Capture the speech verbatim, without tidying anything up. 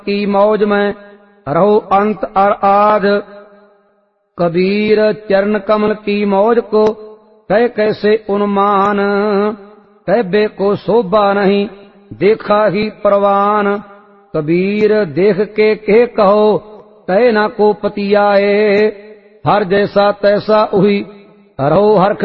की मौज में रहो अंत और आद। कबीर चरण कमल की मौज को कह कैसे उन्मान, कहबे को शोभा नहीं देखा ही परवान। कबीर देख के के कहो कहे ना को पतियाए, हर जैसा तैसा हुई रहो हरख